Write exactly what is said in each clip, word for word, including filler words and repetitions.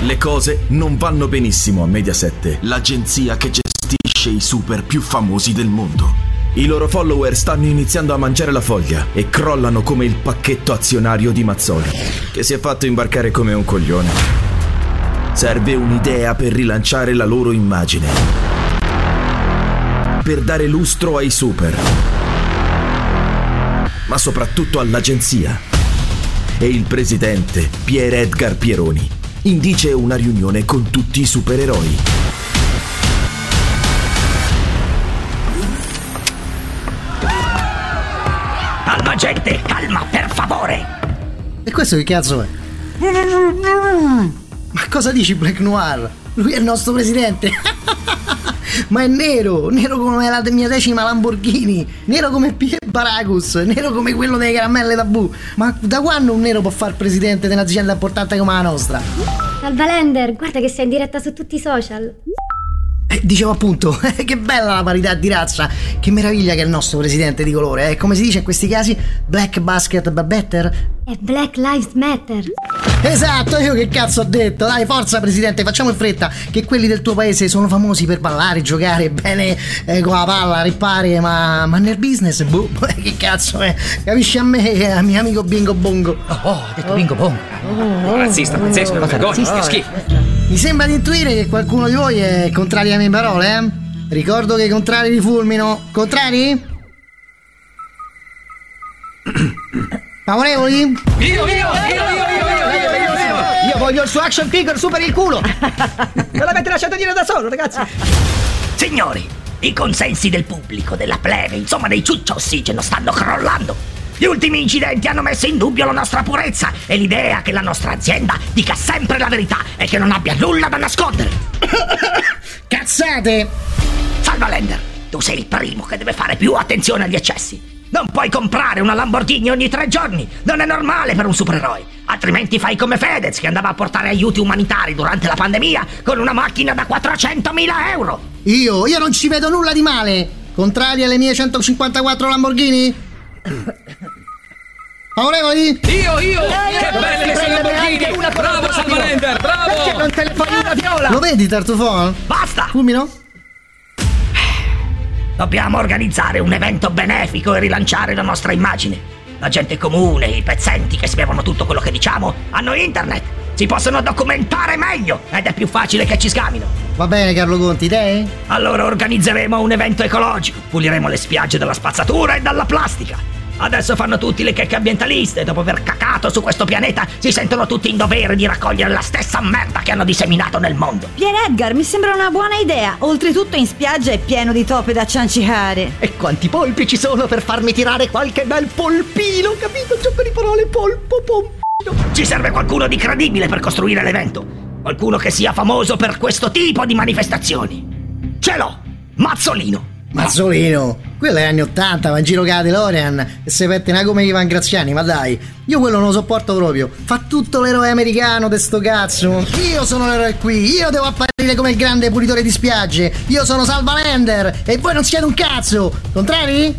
Le cose non vanno benissimo a Mediaset, l'agenzia che gestisce i super più famosi del mondo. I loro follower stanno iniziando a mangiare la foglia e crollano come il pacchetto azionario di Mazzoli, che si è fatto imbarcare come un coglione. Serve un'idea per rilanciare la loro immagine, per dare lustro ai super, ma soprattutto all'agenzia. E il presidente, Pier Edgar Pieroni, indice una riunione con tutti i supereroi. Calma gente, calma, per favore! E questo che cazzo è? Ma cosa dici, Black Noir? Lui è il nostro presidente. Ma è nero, nero come la mia decima Lamborghini, nero come Pier Baragus, nero come quello delle caramelle tabù. Ma da quando un nero può fare presidente di un'azienda importante come la nostra? Salvalender, guarda che sei in diretta su tutti i social. Eh, dicevo appunto, che bella la parità di razza, che meraviglia che è il nostro presidente di colore, eh. Come si dice in questi casi, black basket better? È Black Lives Matter. Esatto, io che cazzo ho detto? Dai, forza presidente, facciamo in fretta, che quelli del tuo paese sono famosi per ballare, giocare bene eh, con la palla, ripare, ma, ma nel business, boh, che cazzo è? Capisci a me e a mio amico Bingo Bongo? Oh, oh ha detto oh. Bingo Bongo. Oh, oh, razzista, pazzesco, oh, vergogna, che schifo. Mi sembra di intuire che qualcuno di voi è contrario alle mie parole, eh? Ricordo che i contrari vi fulmino. Contrari? Favorevoli? Io, io, io, io, io, io, io, io, io voglio il suo action figure super il culo. Me l'avete lasciato dire da solo, ragazzi. Signori, i consensi del pubblico, della plebe, insomma dei ciuccia ossigeno stanno crollando. Gli ultimi incidenti hanno messo in dubbio la nostra purezza e l'idea che la nostra azienda dica sempre la verità e che non abbia nulla da nascondere. Cazzate! Salvalender, tu sei il primo che deve fare più attenzione agli eccessi. Non puoi comprare una Lamborghini ogni tre giorni, non è normale per un supereroe. Altrimenti fai come Fedez, che andava a portare aiuti umanitari durante la pandemia con una macchina da quattrocentomila euro. Io, io non ci vedo nulla di male. Contrari alle mie centocinquantaquattro Lamborghini? Favorevoli? Io, io! Eh, che belle le sue Lamborghini! Bravo Salvalender, bravo! Perché non te le fai una viola? Lo vedi, Tartufone? Basta! Fulmino? Dobbiamo organizzare un evento benefico e rilanciare la nostra immagine. La gente comune, i pezzenti che spiegano tutto quello che diciamo, hanno internet. Si possono documentare meglio ed è più facile che ci scamino. Va bene, Carlo Conti, idee? Allora organizzeremo un evento ecologico. Puliremo le spiagge dalla spazzatura e dalla plastica. Adesso fanno tutti le checche ambientaliste. Dopo aver cacato su questo pianeta, si sentono tutti in dovere di raccogliere la stessa merda che hanno disseminato nel mondo. Pier Edgar, mi sembra una buona idea. Oltretutto in spiaggia è pieno di tope da ciancicare. E quanti polpi ci sono per farmi tirare qualche bel polpino, capito? Gioco di parole, polpo, pompino. Ci serve qualcuno di credibile per costruire l'evento. Qualcuno che sia famoso per questo tipo di manifestazioni. Ce l'ho! Mazzolino. Mazzolino? Quello è anni ottanta, va in giro con la DeLorean e se pettina come Ivan Graziani, ma dai, io quello non lo sopporto proprio. Fa tutto l'eroe americano de sto cazzo. Io sono l'eroe qui, io devo apparire come il grande pulitore di spiagge. Io sono Salvalender e voi non siete un cazzo. Contrari?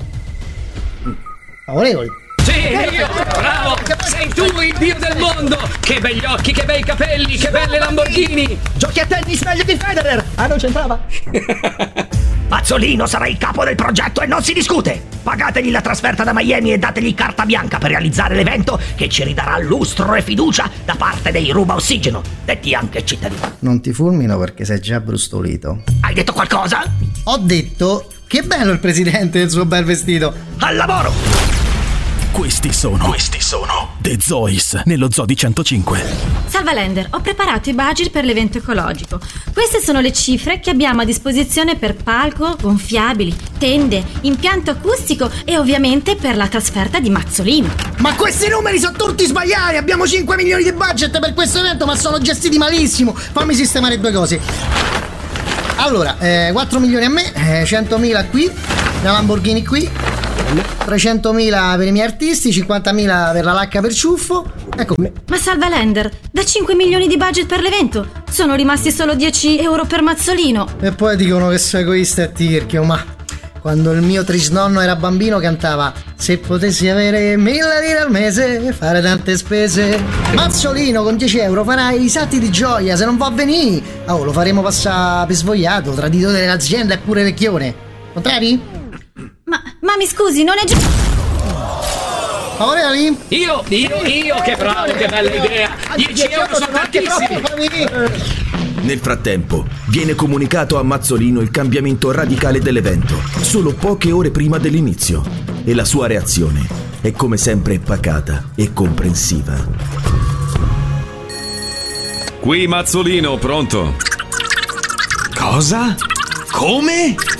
Favorevoli? Sì, io, bravo! Sei tu il dio del mondo! Che begli occhi, che bei capelli, che belle Lamborghini! Giochi a tennis meglio di Federer! Ah, non c'entrava? Mazzolino sarà il capo del progetto e non si discute! Pagategli la trasferta da Miami e dategli carta bianca per realizzare l'evento che ci ridarà lustro e fiducia da parte dei ruba ossigeno, detti anche cittadini. Non ti fulmino perché sei già brustolito. Hai detto qualcosa? Ho detto che bello il presidente nel suo bel vestito. Al lavoro! Questi sono, questi sono The Zois nello Zoo di centocinque. Salvalender, ho preparato i budget per l'evento ecologico. Queste sono le cifre che abbiamo a disposizione per palco, gonfiabili, tende, impianto acustico e ovviamente per la trasferta di Mazzolino. Ma questi numeri sono tutti sbagliati! Abbiamo cinque milioni di budget per questo evento, ma sono gestiti malissimo. Fammi sistemare due cose. Allora, eh, quattro milioni a me, eh, centomila qui, la Lamborghini qui, trecentomila per i miei artisti, cinquantamila per la lacca per ciuffo. Ecco qui. Ma Salvalender, da cinque milioni di budget per l'evento sono rimasti solo dieci euro per Mazzolino. E poi dicono che sono egoista e tirchio, ma quando il mio trisnonno era bambino cantava: se potessi avere mille lire al mese, fare tante spese. Mazzolino, con dieci euro farai i salti di gioia, se non va a venire. Oh, lo faremo passare per svogliato, traditore dell'azienda e pure vecchione. Contrari? Ma, ma mi scusi, non è giusto. Favorevoli? Io, io, io, che bravo, che bella idea. dieci euro sono tantissimi. Nel frattempo, viene comunicato a Mazzolino il cambiamento radicale dell'evento, solo poche ore prima dell'inizio, e la sua reazione è come sempre pacata e comprensiva. Qui Mazzolino, pronto? Cosa? Come?